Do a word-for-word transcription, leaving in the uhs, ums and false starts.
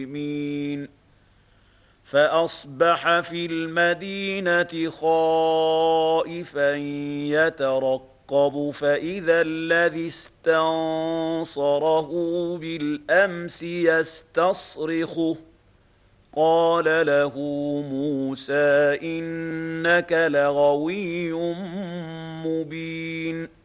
فأصبح في المدينة خائفا يترقب فإذا الذي استنصره بالأمس يستصرخه قال له موسى إنك لغوي مبين